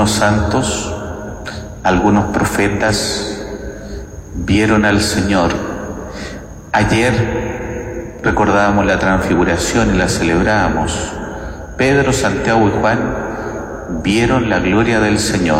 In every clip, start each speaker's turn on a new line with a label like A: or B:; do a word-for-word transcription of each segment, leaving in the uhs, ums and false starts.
A: algunos santos, algunos profetas vieron al Señor. Ayer recordábamos la transfiguración y la celebrábamos. Pedro, Santiago y Juan vieron la gloria del Señor.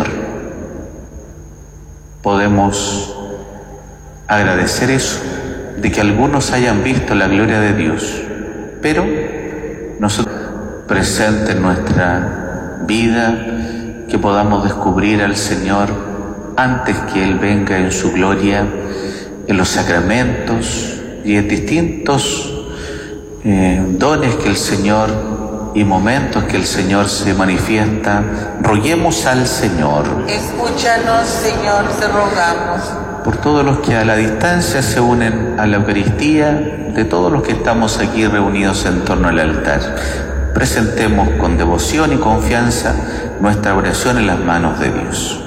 A: Podemos agradecer eso, de que algunos hayan visto la gloria de Dios, pero nosotros presente en nuestra vida, que podamos descubrir al Señor antes que Él venga en su gloria, en los sacramentos y en distintos eh, dones que el Señor y momentos que el Señor se manifiesta. Roguemos al Señor.
B: Escúchanos, Señor, te rogamos.
A: Por todos los que a la distancia se unen a la Eucaristía, de todos los que estamos aquí reunidos en torno al altar, presentemos con devoción y confianza nuestra oración en las manos de Dios.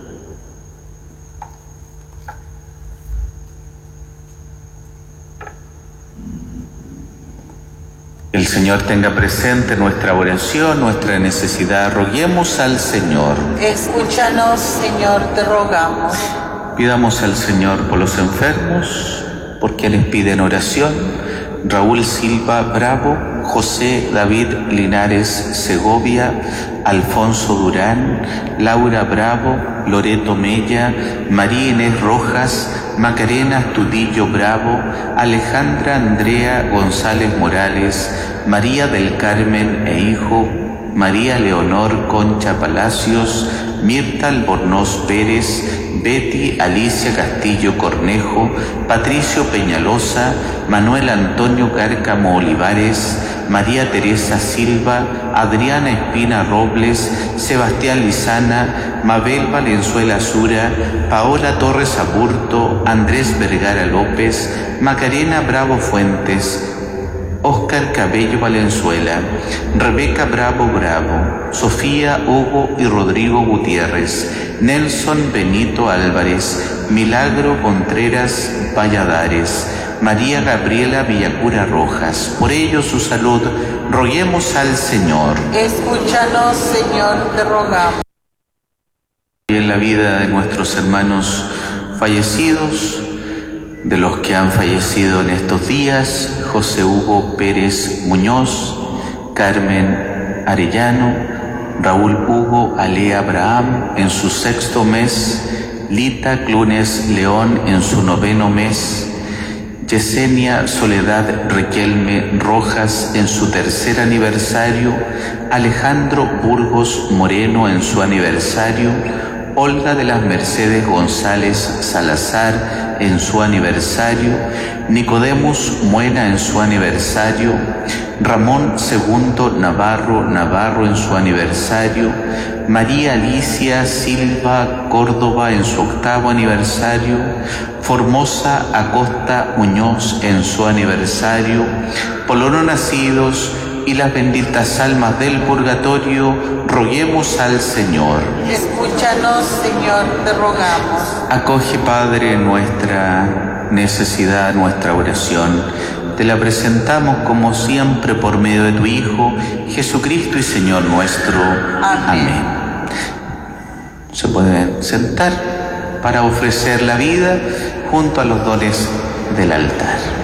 A: El Señor tenga presente nuestra oración, nuestra necesidad. Roguemos al Señor.
B: Escúchanos, Señor, te rogamos.
A: Pidamos al Señor por los enfermos, por quienes piden oración: Raúl Silva Bravo, José David Linares Segovia, Alfonso Durán, Laura Bravo, Loreto Mella, María Inés Rojas, Macarena Astudillo Bravo, Alejandra Andrea González Morales, María del Carmen e Hijo, María Leonor Concha Palacios, Mirta Albornoz Pérez, Betty Alicia Castillo Cornejo, Patricio Peñalosa, Manuel Antonio Cárcamo Olivares, María Teresa Silva, Adriana Espina Robles, Sebastián Lizana, Mabel Valenzuela Sura, Paola Torres Aburto, Andrés Vergara López, Macarena Bravo Fuentes, Óscar Cabello Valenzuela, Rebeca Bravo Bravo, Sofía Hugo y Rodrigo Gutiérrez, Nelson Benito Álvarez, Milagro Contreras Valladares, María Gabriela Villacura Rojas. Por ello su salud, roguemos al Señor.
B: Escúchanos, Señor, te rogamos.
A: Y en la vida de nuestros hermanos fallecidos, de los que han fallecido en estos días: José Hugo Pérez Muñoz, Carmen Arellano, Raúl Hugo Alea Abraham en su sexto mes, Lita Clunes León en su noveno mes, Yesenia Soledad Riquelme Rojas en su tercer aniversario, Alejandro Burgos Moreno en su aniversario, Olga de las Mercedes González Salazar en su aniversario, Nicodemus Muena en su aniversario, Ramón Segundo Navarro Navarro en su aniversario, María Alicia Silva Córdoba en su octavo aniversario, Formosa Acosta Muñoz en su aniversario, por los no nacidos y las benditas almas del purgatorio, roguemos al Señor.
B: Escúchanos, Señor, te rogamos.
A: Acoge, Padre, nuestra necesidad, nuestra oración. Te la presentamos como siempre por medio de tu Hijo, Jesucristo y Señor nuestro.
B: Amén.
A: Amén. Se pueden sentar para ofrecer la vida junto a los dones del altar.